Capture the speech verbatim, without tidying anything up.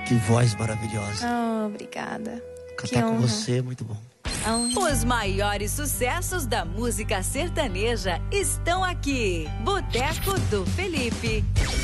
Que voz maravilhosa. Oh, obrigada. Cantar com você é muito bom. Os maiores sucessos da música sertaneja estão aqui. Boteco do Felipe.